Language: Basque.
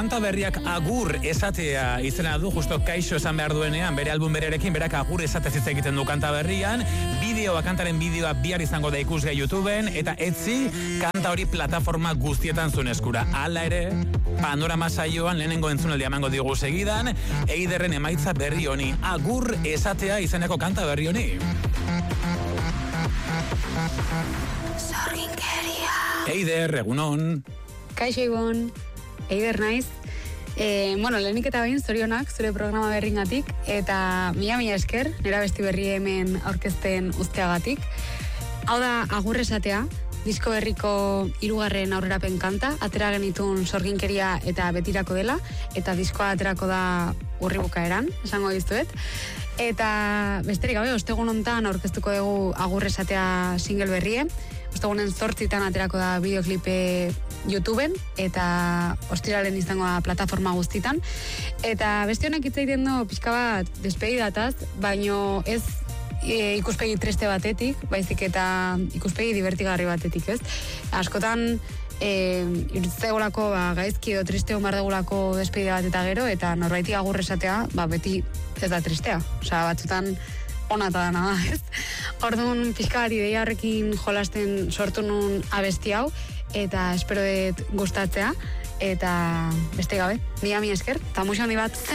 kanta berriak agur esatea izena du, justo kaixo esan behar duenean, bere album bererekin, berak agur esatez hitz egiten du kanta berrian, kantaren bideoa bihar izango da ikusgai YouTubeen, eta etzi kanta hori plataforma guztietan zuen eskura. Hala ere, Panorama saioan lehenengo entzunaldia emango digu segidan, Eiderren emaitza berri honi, agur esatea izeneko kanta berri honi. Zorginkeria. Eider, egunon. Kaixo Ibon, Eider naiz. Lehenik eta behin zorionak zure programa berringatik, eta mila esker, nera besti berri hemen aurkezten uzteagatik. Hau da agur esatea, disko berriko 3. aurrerapen kanta, atera genitun Zorginkeria eta Betirako dela, eta diskoa aterako da urri bukaeran, esango dizuet. Eta besterik gabe, ostegun hontan aurkeztuko dugu agur esatea single berrie. Ostegunen 8 aterako da bideoklipe YouTubeen, eta ostiralen izango da plataforma guztitan. Eta beste honek hitz egiten du pixka bat despedidataz, baino ez ikuspegi triste batetik, baizik eta ikuspegi divertigarri batetik, ez? Askotan irutzeagulako gaizki edo triste hon bardegulako despedida bat eta gero, eta norbaiti agur esatea, beti ez da tristea. Osea, batzutan ona eta dana da, ez? Orduan pixka bat ideia horrekin jolasten sortu nun abesti hau, eta espero dut gustatzea, eta beste gabe, mila esker, eta muixo handi bat.